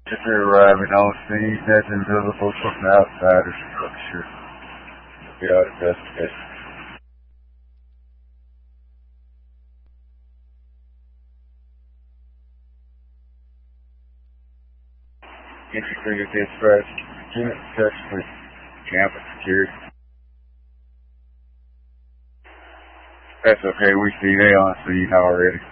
After arriving on scene, nothing visible from the outside or structure. Without investigation. Entry crew dispatch. Unit successfully. Campus security. That's okay, we see they on scene already.